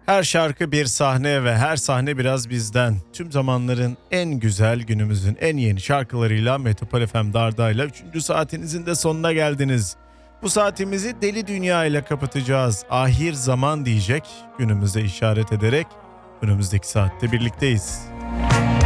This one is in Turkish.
Her şarkı bir sahne ve her sahne biraz bizden. Tüm zamanların en güzel, günümüzün en yeni şarkılarıyla Metropol FM Darda'yla 3. saatinizin de sonuna geldiniz. Bu saatimizi Deli Dünya ile kapatacağız. Ahir zaman diyecek, günümüze işaret ederek önümüzdeki saatte birlikteyiz.